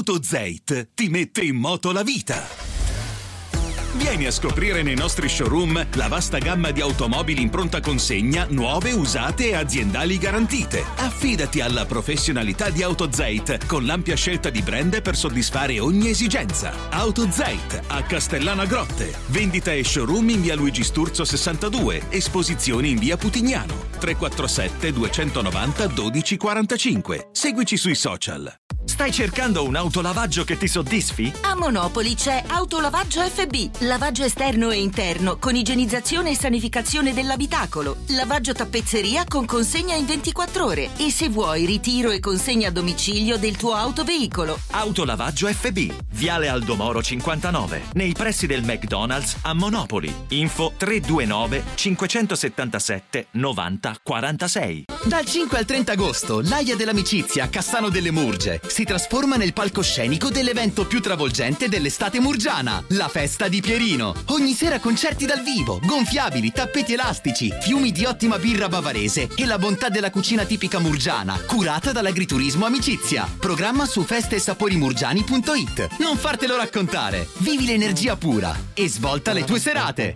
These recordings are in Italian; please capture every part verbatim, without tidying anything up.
AutoZeit ti mette in moto la vita. Vieni a scoprire nei nostri showroom la vasta gamma di automobili in pronta consegna, nuove, usate e aziendali garantite. Affidati alla professionalità di AutoZeit con l'ampia scelta di brand per soddisfare ogni esigenza. AutoZeit a Castellana Grotte. Vendita e showroom in via Luigi Sturzo sessantadue. Esposizioni in via Putignano. tre quattro sette due nove zero uno due quattro cinque. Seguici sui social. Stai cercando un autolavaggio che ti soddisfi? A Monopoli c'è Autolavaggio F B. Lavaggio esterno e interno con igienizzazione e sanificazione dell'abitacolo. Lavaggio tappezzeria con consegna in ventiquattro ore. E se vuoi ritiro e consegna a domicilio del tuo autoveicolo. Autolavaggio F B. Viale Aldomoro cinquantanove. Nei pressi del McDonald's a Monopoli. Info tre due nove cinque sette sette nove zero quattro sei. Dal cinque al trenta agosto, l'Aia dell'Amicizia a Cassano delle Murge si trasforma nel palcoscenico dell'evento più travolgente dell'estate murgiana, la Festa di Pierino. Ogni sera concerti dal vivo, gonfiabili, tappeti elastici, fiumi di ottima birra bavarese e la bontà della cucina tipica murgiana, curata dall'agriturismo Amicizia. Programma su feste e sapori murgiani punto it. Non fartelo raccontare, vivi l'energia pura e svolta le tue serate.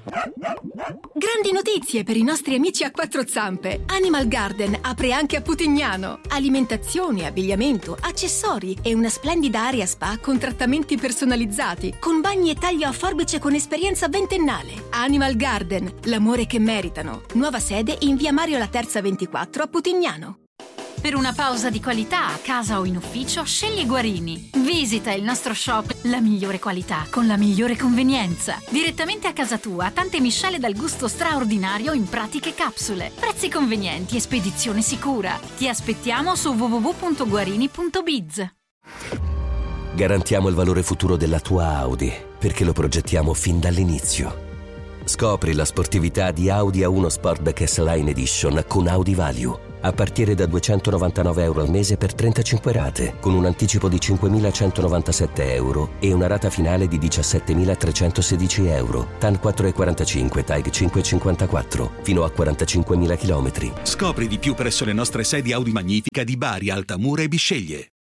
Grandi notizie per i nostri amici a quattro zampe. Animal Garden apre anche a Putignano. Alimentazione, abbigliamento, accessori e una splendida area spa con trattamenti personalizzati, con bagni e taglio a forbice con esperienza ventennale. Animal Garden, l'amore che meritano. Nuova sede in via Mario La Terza ventiquattro a Putignano. Per una pausa di qualità a casa o in ufficio, scegli Guarini. Visita il nostro shop, la migliore qualità con la migliore convenienza. Direttamente a casa tua, tante miscele dal gusto straordinario in pratiche capsule. Prezzi convenienti e spedizione sicura. Ti aspettiamo su w w w punto guarini punto biz. Garantiamo il valore futuro della tua Audi, perché lo progettiamo fin dall'inizio. Scopri la sportività di Audi A uno Sportback S-Line Edition con Audi Value. A partire da duecentonovantanove euro al mese per trentacinque rate, con un anticipo di cinquemilacentonovantasette euro e una rata finale di diciassettemilatrecentosedici euro. T A N quattro virgola quarantacinque, T A G cinque virgola cinquantaquattro, fino a quarantacinquemila chilometri. Scopri di più presso le nostre sedi Audi Magnifica di Bari, Altamura e Bisceglie.